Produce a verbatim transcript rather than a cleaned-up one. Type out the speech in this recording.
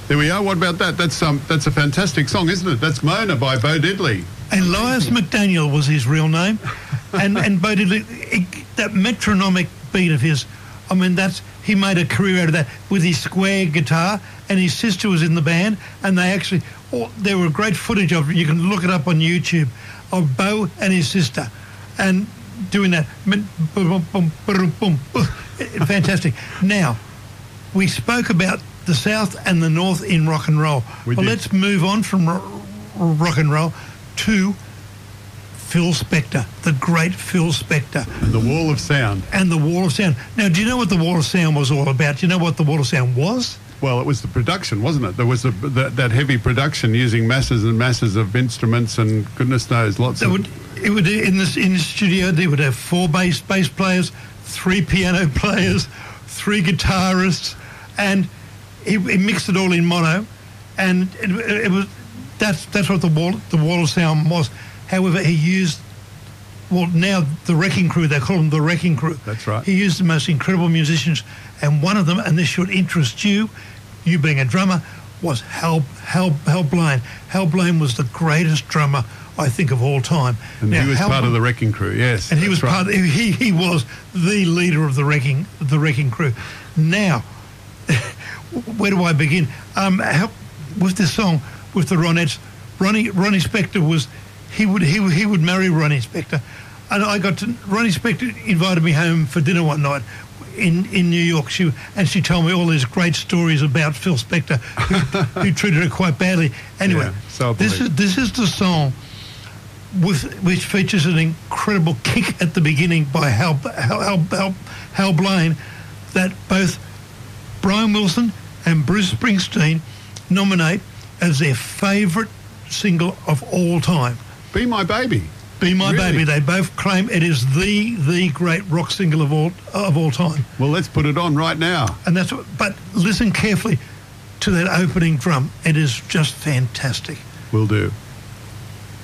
There we are. What about that? That's um, that's a fantastic song, isn't it? That's Mona by Bo Diddley. Elias McDaniel was his real name, and and Bo Diddley, it, that metronomic beat of his, I mean, that's he made a career out of that with his square guitar, and his sister was in the band, and they actually, oh, there were great footage of it. You can look it up on YouTube of Bo and his sister, and doing that. Fantastic. Now, we spoke about the South and the North in rock and roll. We well, did. let's move on from ro- rock and roll to Phil Spector, the great Phil Spector. And the Wall of Sound. And the Wall of Sound. Now, do you know what the Wall of Sound was all about? Do you know what the Wall of Sound was? Well, it was the production, wasn't it? There was the, the, that heavy production using masses and masses of instruments and goodness knows, lots They of... would, it would in the in the studio. They would have four bass bass players, three piano players, three guitarists, and he, he mixed it all in mono. And it, it was that's that's what the wall the Wall of Sound was. However, he used well now the Wrecking Crew. They call them the Wrecking Crew. That's right. He used the most incredible musicians, and one of them, and this should interest you, you being a drummer, was Hal Hal Hal Blaine. Hal Blaine was the greatest drummer, I think, of all time. And now, he was Hal, part of the Wrecking Crew, yes. and he was right. part. Of, he he was the leader of the Wrecking the Wrecking Crew. Now, where do I begin? Um, how, with this song, with the Ronettes, Ronnie Ronnie Spector was he would he would, he would marry Ronnie Spector, and I got to Ronnie Spector invited me home for dinner one night in, in New York. She and she told me all these great stories about Phil Spector, who, who treated her quite badly. Anyway, Yeah, so I this believe. is this is the song with which features an incredible kick at the beginning by Hal Hal Hal, Hal, Hal Blaine that both Brian Wilson and Bruce Springsteen nominate as their favourite single of all time. Be My Baby. Be My Really? Baby. They both claim it is the the great rock single of all of all time. Well, let's put it on right now. And that's what, but listen carefully to that opening drum. It is just fantastic. Will do.